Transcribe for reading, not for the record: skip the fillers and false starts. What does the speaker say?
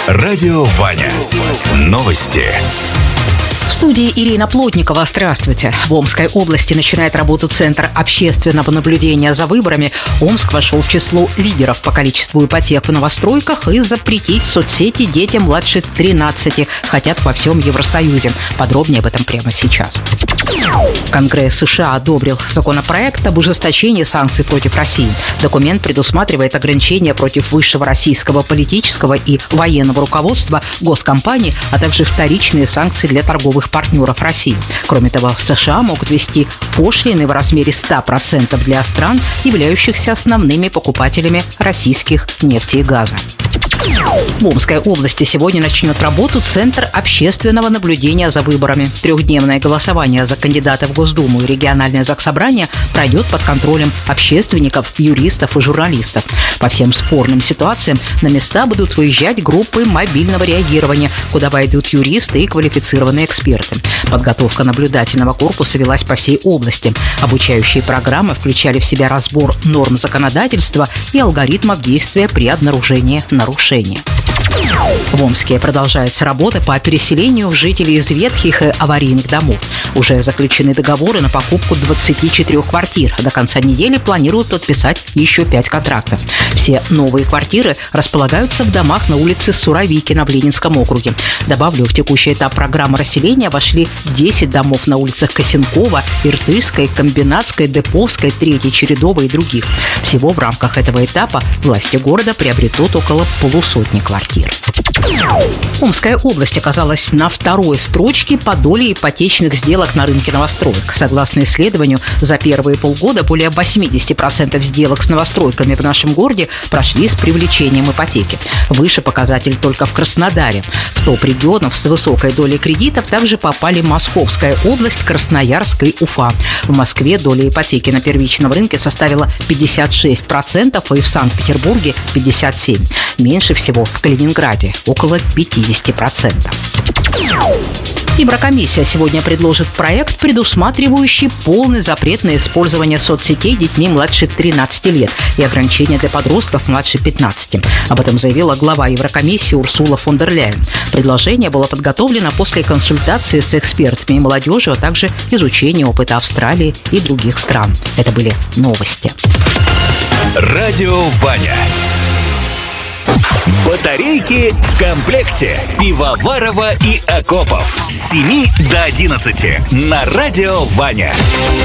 Радио Ваня. Новости. В студии Ирина Плотникова. Здравствуйте. В Омской области начинает работу Центр общественного наблюдения за выборами. Омск вошел в число лидеров по количеству ипотек в новостройках, и запретить соцсети детям младше 13 хотят во всем Евросоюзе. Подробнее об этом прямо сейчас. Конгресс США одобрил законопроект об ужесточении санкций против России. Документ предусматривает ограничения против высшего российского политического и военного руководства, госкомпаний, а также вторичные санкции для торговых партнеров России. Кроме того, в США могут ввести пошлины в размере 100% для стран, являющихся основными покупателями российских нефти и газа. В Омской области сегодня начнет работу Центр общественного наблюдения за выборами. Трехдневное голосование за кандидатов в Госдуму и региональное заксобрание пройдет под контролем общественников, юристов и журналистов. По всем спорным ситуациям на места будут выезжать группы мобильного реагирования, куда войдут юристы и квалифицированные эксперты. Подготовка наблюдательного корпуса велась по всей области. Обучающие программы включали в себя разбор норм законодательства и алгоритмов действия при обнаружении нарушений. В Омске продолжается работа по переселению жителей из ветхих и аварийных домов. Уже заключены договоры на покупку 24 квартир. До конца недели планируют подписать еще 5 контрактов. Все новые квартиры располагаются в домах на улице Суровикина в Ленинском округе. Добавлю, в текущий этап программы расселения вошли 10 домов на улицах Косенкова, Иртышской, Комбинатской, Деповской, Третьей, Чередовой и других. Всего в рамках этого этапа власти города приобретут около полусотни квартир. Омская область оказалась на второй строчке по доле ипотечных сделок на рынке новостроек. Согласно исследованию, за первые полгода более 80% сделок с новостройками в нашем городе прошли с привлечением ипотеки. Выше показатель только в Краснодаре. В топ регионов с высокой долей кредитов также попали Московская область, Красноярск и Уфа. В Москве доля ипотеки на первичном рынке составила 56%, и в Санкт-Петербурге 57%. Меньше всего в Калининграде – около 50%. Еврокомиссия сегодня предложит проект, предусматривающий полный запрет на использование соцсетей детьми младше 13 лет и ограничения для подростков младше 15. Об этом заявила глава Еврокомиссии Урсула фон дер Ляйен. Предложение было подготовлено после консультации с экспертами и молодежью, а также изучения опыта Австралии и других стран. Это были новости. Радио Ваня. Батарейки в комплекте. Пивоварова и Акопов. С 7 до 11 на Радио Ваня.